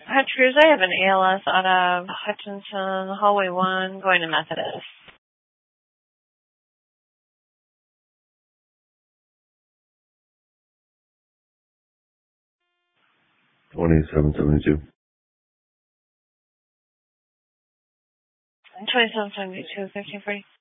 Hi, Cruz. I have an ALS out of Hutchinson, Hallway 1, going to Methodist. 2772. 2772, 1340.